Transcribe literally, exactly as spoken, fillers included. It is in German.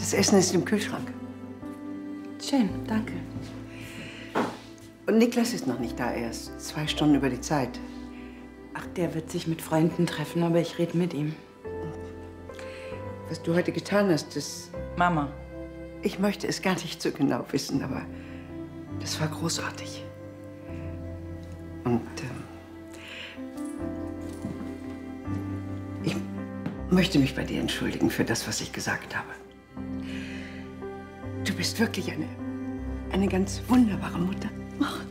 Das Essen ist im Kühlschrank. Schön, danke. Und Niklas ist noch nicht da. Er ist zwei Stunden über die Zeit. Ach, der wird sich mit Freunden treffen, aber ich rede mit ihm. Was du heute getan hast, das... Mama. Ich möchte es gar nicht so genau wissen, aber das war großartig. Und ähm, ich möchte mich bei dir entschuldigen für das, was ich gesagt habe. Du bist wirklich eine, eine ganz wunderbare Mutter. Ach.